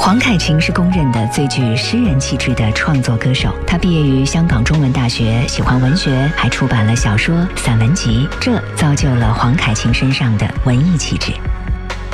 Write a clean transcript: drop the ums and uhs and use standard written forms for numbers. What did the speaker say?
黄凯芹是公认的最具诗人气质的创作歌手，他毕业于香港中文大学，喜欢文学，还出版了小说、散文集，这造就了黄凯芹身上的文艺气质。